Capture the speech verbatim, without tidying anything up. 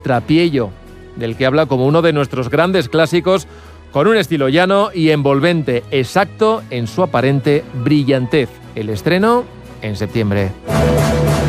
Trapiello, del que habla como uno de nuestros grandes clásicos, con un estilo llano y envolvente, exacto en su aparente brillantez. El estreno en septiembre.